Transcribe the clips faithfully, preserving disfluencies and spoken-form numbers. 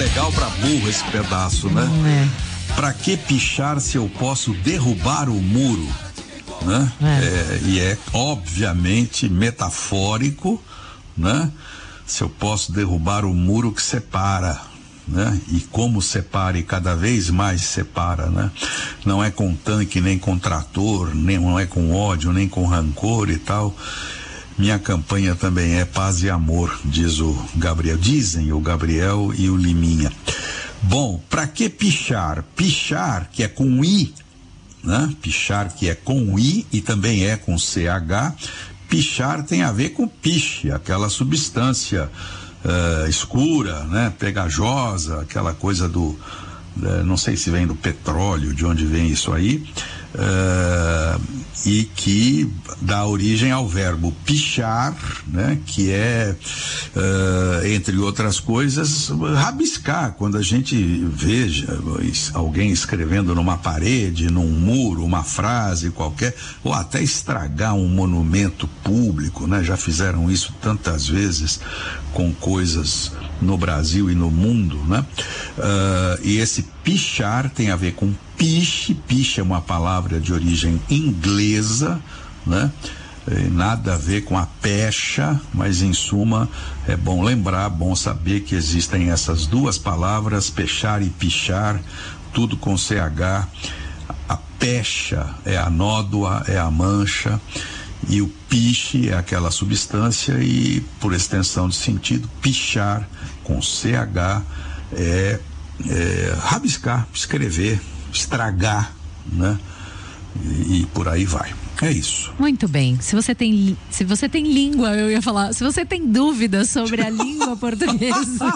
legal pra burro esse pedaço, né? É. Pra que pichar se eu posso derrubar o muro? Né? É. É, e é obviamente metafórico, né? Se eu posso derrubar o muro que separa, né? E como separa e cada vez mais separa, né? Não é com tanque, nem com trator, nem, não é com ódio, nem com rancor e tal. Minha campanha também é paz e amor, diz o Gabriel. Dizem o Gabriel e o Liminha. Bom, pra que pichar? Pichar, que é com I, né? Pichar, que é com I e também é com C H. Pichar tem a ver com piche, aquela substância uh, escura, né? Pegajosa, aquela coisa do, uh, não sei se vem do petróleo, de onde vem isso aí, uh, e que dá origem ao verbo pichar, né? Que é, uh, entre outras coisas, rabiscar. Quando a gente veja alguém escrevendo numa parede, num muro, uma frase qualquer, ou até estragar um monumento público, né? Já fizeram isso tantas vezes com coisas no Brasil e no mundo, né? Uh, e esse pichar tem a ver com piche. Piche é uma palavra de origem inglesa, né? E nada a ver com a pecha, mas em suma é bom lembrar, bom saber que existem essas duas palavras, pechar e pichar, tudo com C H. A pecha é a nódoa, é a mancha, e o piche é aquela substância, e por extensão de sentido, pichar com C H é, é rabiscar, escrever, estragar, né? E, e por aí vai. É isso. Muito bem. Se você tem, se você tem língua, eu ia falar, se você tem dúvidas sobre a língua portuguesa.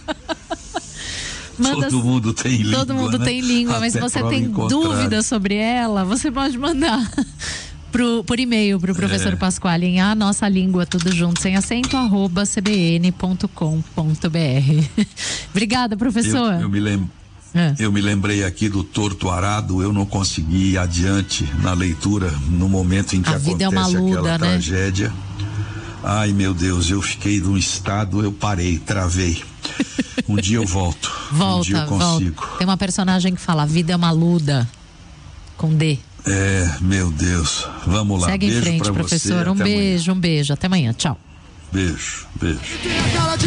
Manda, todo mundo tem língua. Todo mundo né? tem língua, Até mas se você tem dúvidas sobre ela, você pode mandar pro, por e-mail pro professor é. Pasquale em a nossa língua, tudo junto, sem acento, arroba c b n ponto com ponto b r. Obrigada, professor. Eu, eu me lembro. É. Eu me lembrei aqui do Torto Arado, eu não consegui ir adiante na leitura no momento em que a vida acontece é uma luda, aquela né? tragédia. Ai, meu Deus, eu fiquei num estado, eu parei, travei. Um dia eu volto. Volta, um dia eu consigo. Volta. Tem uma personagem que fala, a vida é uma luda, com D. É, meu Deus. Vamos lá. Segue beijo em frente, pra professor. você. Um Até beijo, amanhã. um beijo. Até amanhã. Tchau. Beijo, beijo.